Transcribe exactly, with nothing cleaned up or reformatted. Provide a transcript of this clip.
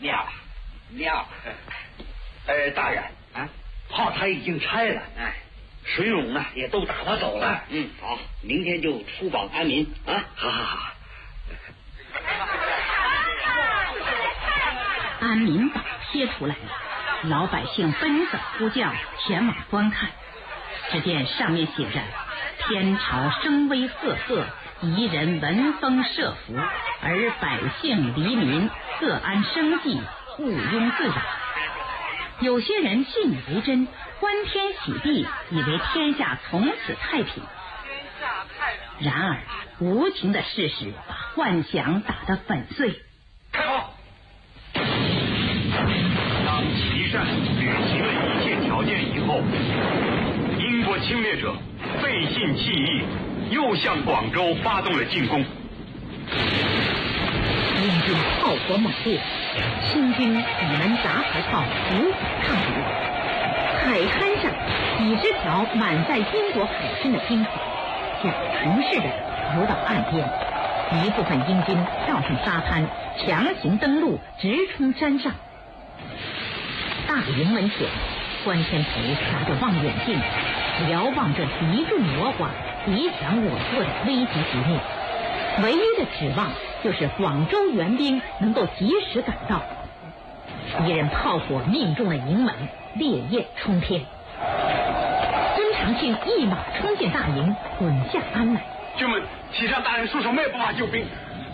妙妙。呃，大人啊，炮台已经拆了，哎，水冗呢也都打发走了。嗯，好，明天就出榜安民啊！好好好。 安民榜贴出来了，老百姓奔走呼叫，前往观看。只见上面写着：天朝声威赫赫，夷人闻风设伏，而百姓黎民各安生计，毋庸自扰。有些人信以为真，欢天喜地，以为天下从此太平。然而无情的事实把幻想打得粉碎。 开炮！当琦善履行了一切条件以后，英国侵略者背信弃义，又向广州发动了进攻。 英军炮火猛烈，清军倚门杂牌炮无法抗敌。海滩上几十条满载英国海参的兵船像城市的游到岸边，一部分英军跳上沙滩，强行登陆，直冲山上。大营门前，关天头拿着望远镜，遥望着敌众我寡、敌强我弱的危急局面，唯一的指望就是广州援兵能够及时赶到。敌人炮火命中了营门，烈焰冲天。曾长庆一马冲进大营，滚下鞍来。 军们，启善大人束手没有办法救兵，